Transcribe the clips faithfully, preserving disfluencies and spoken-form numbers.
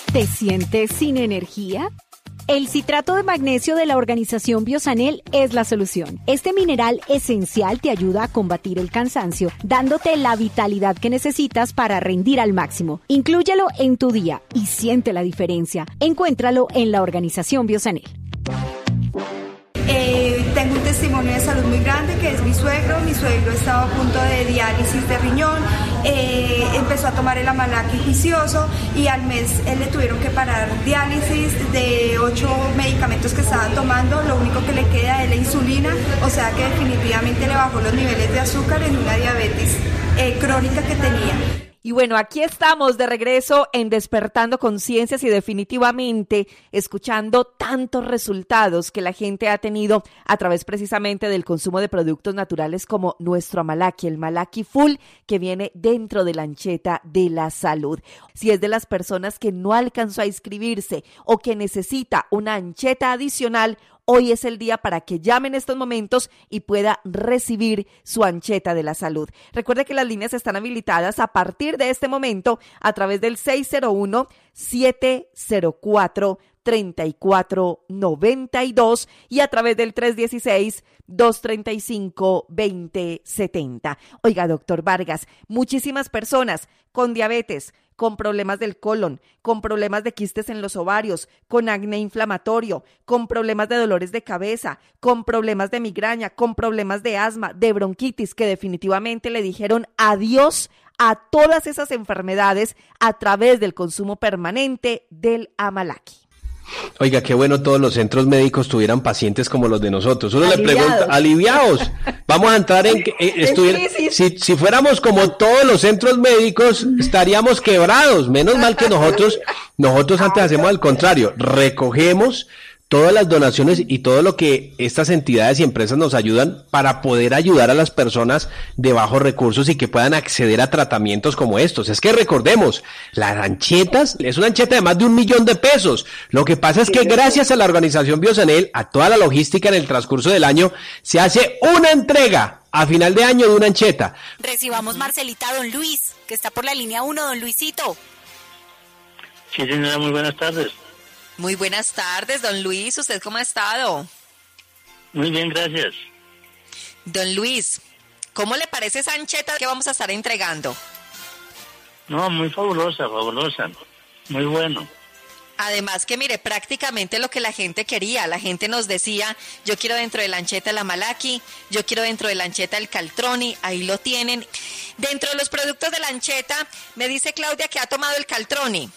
¿Te sientes sin energía? El citrato de magnesio de la organización Biosanel es la solución. Este mineral esencial te ayuda a combatir el cansancio, dándote la vitalidad que necesitas para rendir al máximo. Inclúyelo en tu día y siente la diferencia. Encuéntralo en la organización Biosanel. Eh, tengo un testimonio de salud muy grande que es mi suegro. Mi suegro estaba a punto de diálisis de riñón, eh, empezó a tomar el Amalaki juicioso y al mes él le tuvieron que parar diálisis de ocho medicamentos que estaba tomando. Lo único que le queda es la insulina, o sea que definitivamente le bajó los niveles de azúcar en una diabetes eh, crónica que tenía. Y bueno, aquí estamos de regreso en Despertando Conciencias y definitivamente escuchando tantos resultados que la gente ha tenido a través precisamente del consumo de productos naturales como nuestro Amalaki, el Malaki Full, que viene dentro de la ancheta de la salud. Si es de las personas que no alcanzó a inscribirse o que necesita una ancheta adicional, hoy es el día para que llame en estos momentos y pueda recibir su ancheta de la salud. Recuerde que las líneas están habilitadas a partir de este momento a través del seis cero uno, siete cero cuatro, tres cuatro nueve dos y a través del tres uno seis, dos tres cinco, dos cero siete cero. Oiga, doctor Vargas, muchísimas personas con diabetes, con problemas del colon, con problemas de quistes en los ovarios, con acné inflamatorio, con problemas de dolores de cabeza, con problemas de migraña, con problemas de asma, de bronquitis, que definitivamente le dijeron adiós a todas esas enfermedades a través del consumo permanente del Amalaki. Oiga, qué bueno todos los centros médicos tuvieran pacientes como los de nosotros. Uno aliviados. Le pregunta, aliviados. Vamos a entrar en que eh, estuviera, si, si fuéramos como todos los centros médicos, estaríamos quebrados. Menos mal que nosotros, nosotros antes hacemos al contrario, recogemos todas las donaciones y todo lo que estas entidades y empresas nos ayudan para poder ayudar a las personas de bajos recursos y que puedan acceder a tratamientos como estos. Es que recordemos, las anchetas, es una ancheta de más de un millón de pesos. Lo que pasa es que gracias a la organización Biosanel, a toda la logística en el transcurso del año, se hace una entrega a final de año de una ancheta. Recibamos, Marcelita, a don Luis, que está por la línea uno, don Luisito. Sí, señora, muy buenas tardes. Muy buenas tardes, don Luis. ¿Usted cómo ha estado? Muy bien, gracias. Don Luis, ¿cómo le parece esa ancheta que vamos a estar entregando? No, muy fabulosa, fabulosa. Muy bueno. Además que mire, prácticamente lo que la gente quería. La gente nos decía, yo quiero dentro de la ancheta el Amalaki, yo quiero dentro de la ancheta el Caltroni, ahí lo tienen. Dentro de los productos de la ancheta, me dice Claudia que ha tomado el Caltroni.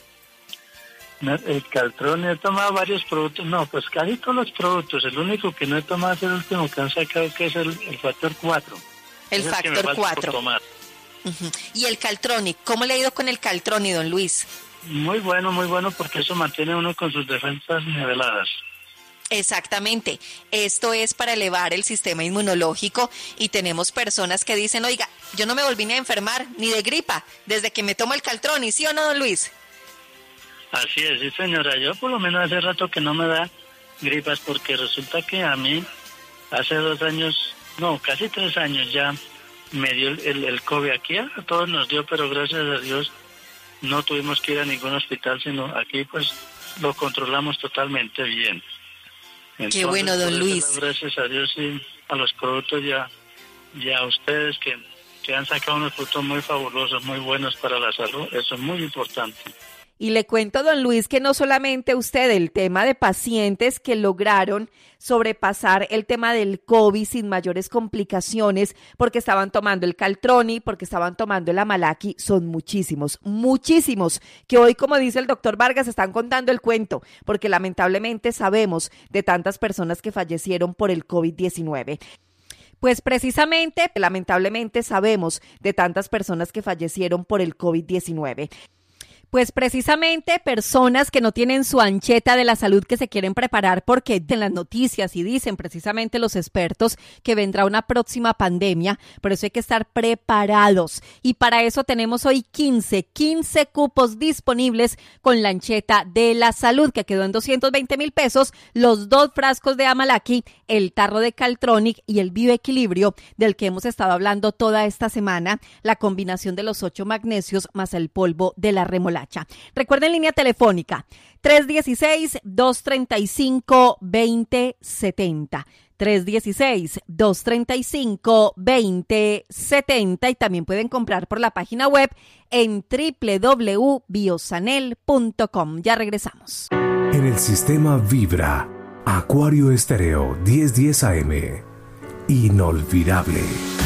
El Caltroni, he tomado varios productos, no, pues casi todos los productos. El único que no he tomado es el último que han sacado, que es el, el factor cuatro. El es factor el cuatro. Uh-huh. Y el Caltroni, ¿cómo le ha ido con el Caltroni, don Luis? Muy bueno, muy bueno, porque eso mantiene uno con sus defensas niveladas. Exactamente, esto es para elevar el sistema inmunológico y tenemos personas que dicen, oiga, yo no me volví ni a enfermar, ni de gripa, desde que me tomo el Caltroni, ¿sí o no, don Luis? Así es, sí, señora. Yo por lo menos hace rato que no me da gripas porque resulta que a mí hace dos años, no, casi tres años ya me dio el, el, el COVID aquí. A todos nos dio, pero gracias a Dios no tuvimos que ir a ningún hospital, sino aquí pues lo controlamos totalmente bien. Entonces, qué bueno, don Luis. Gracias a Dios y a los productos ya, ya a ustedes que, que han sacado unos productos muy fabulosos, muy buenos para la salud. Eso es muy importante. Y le cuento, don Luis, que no solamente usted, el tema de pacientes que lograron sobrepasar el tema del COVID sin mayores complicaciones porque estaban tomando el Caltroni, porque estaban tomando el Amalaki, son muchísimos, muchísimos, que hoy, como dice el doctor Vargas, están contando el cuento, porque lamentablemente sabemos de tantas personas que fallecieron por el COVID diecinueve. Pues precisamente, lamentablemente sabemos de tantas personas que fallecieron por el COVID diecinueve. Pues precisamente personas que no tienen su ancheta de la salud que se quieren preparar porque en las noticias y dicen precisamente los expertos que vendrá una próxima pandemia, por eso hay que estar preparados. Y para eso tenemos hoy quince, quince cupos disponibles con la ancheta de la salud que quedó en doscientos veinte mil pesos, los dos frascos de Amalaki, el tarro de Caltronic y el Bioequilibrio del que hemos estado hablando toda esta semana, la combinación de los ocho magnesios más el polvo de la remolacha. muchacha. Recuerden línea telefónica tres uno seis, dos tres cinco, dos cero siete cero. tres uno seis, dos tres cinco, dos cero siete cero y también pueden comprar por la página web en doble u doble u doble u punto biosanel punto com. Ya regresamos. En el sistema Vibra, Acuario Estéreo diez diez A M. Inolvidable.